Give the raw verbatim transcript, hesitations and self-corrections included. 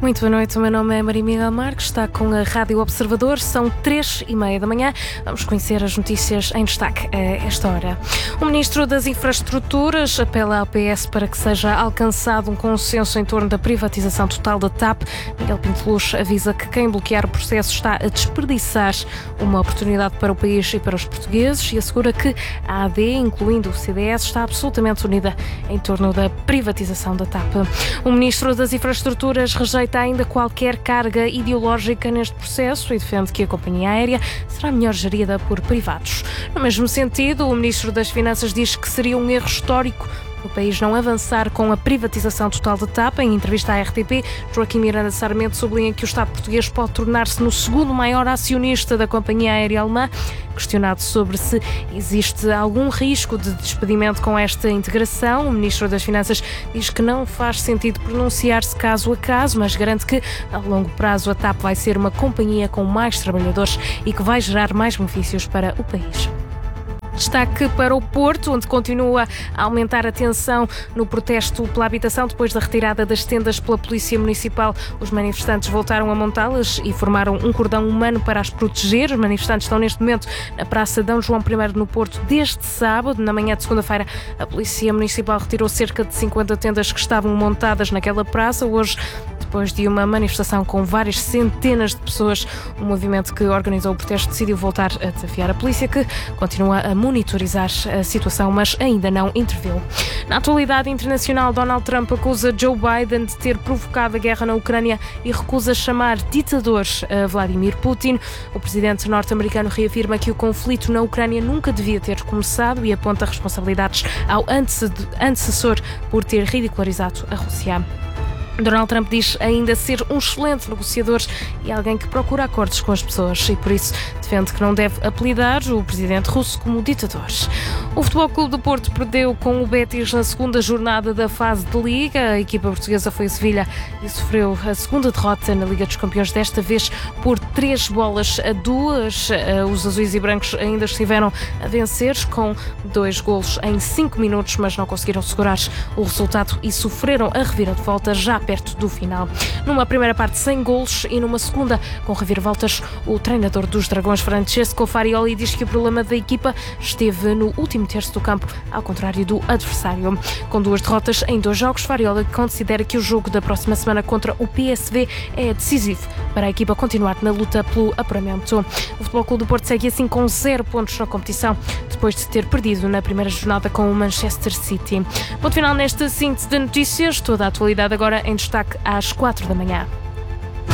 Muito boa noite, o meu nome é Maria Miguel Marques, está com a Rádio Observador, são três e meia da manhã. Vamos conhecer as notícias em destaque a esta hora. O Ministro das Infraestruturas apela ao P S para que seja alcançado um consenso em torno da privatização total da TAP. Miguel Pinto Luz avisa que quem bloquear o processo está a desperdiçar uma oportunidade para o país e para os portugueses e assegura que a A D, incluindo o C D S, está absolutamente unida em torno da privatização da TAP. O Ministro das Infraestruturas rejeita ainda qualquer carga ideológica neste processo e defende que a companhia aérea será melhor gerida por privados. No mesmo sentido, o Ministro das Finanças diz que seria um erro histórico o país não avançar com a privatização total da TAP. Em entrevista à R T P, Joaquim Miranda Sarmento sublinha que o Estado português pode tornar-se no segundo maior acionista da companhia aérea alemã. Questionado sobre se existe algum risco de despedimento com esta integração, o Ministro das Finanças diz que não faz sentido pronunciar-se caso a caso, mas garante que, a longo prazo, a TAP vai ser uma companhia com mais trabalhadores e que vai gerar mais benefícios para o país. Destaque para o Porto, onde continua a aumentar a tensão no protesto pela habitação. Depois da retirada das tendas pela Polícia Municipal, os manifestantes voltaram a montá-las e formaram um cordão humano para as proteger. Os manifestantes estão neste momento na Praça Dom João I no Porto desde sábado. Na manhã de segunda-feira, a Polícia Municipal retirou cerca de cinquenta tendas que estavam montadas naquela praça. Hoje, depois de uma manifestação com várias centenas de pessoas, o movimento que organizou o protesto decidiu voltar a desafiar a polícia, que continua a monitorizar a situação, mas ainda não interviu. Na atualidade internacional, Donald Trump acusa Joe Biden de ter provocado a guerra na Ucrânia e recusa chamar ditador a Vladimir Putin. O presidente norte-americano reafirma que o conflito na Ucrânia nunca devia ter começado e aponta responsabilidades ao antecessor por ter ridicularizado a Rússia. Donald Trump diz ainda ser um excelente negociador e alguém que procura acordos com as pessoas e por isso defende que não deve apelidar o presidente russo como ditador. O Futebol Clube do Porto perdeu com o Betis na segunda jornada da fase de Liga. A equipa portuguesa foi a Sevilha e sofreu a segunda derrota na Liga dos Campeões, desta vez por três bolas a duas. Os azuis e brancos ainda estiveram a vencer com dois golos em cinco minutos, mas não conseguiram segurar o resultado e sofreram a reviravolta já perto do final. Numa primeira parte sem golos e numa segunda com reviravoltas, o treinador dos Dragões, Francesco Farioli, diz que o problema da equipa esteve no último terço do campo, ao contrário do adversário. Com duas derrotas em dois jogos, Farioli considera que o jogo da próxima semana contra o P S V é decisivo para a equipa continuar na luta pelo apuramento. O Futebol Clube do Porto segue assim com zero pontos na competição, depois de ter perdido na primeira jornada com o Manchester City. Ponto final nesta síntese de notícias, toda a atualidade agora em destaque às quatro da manhã.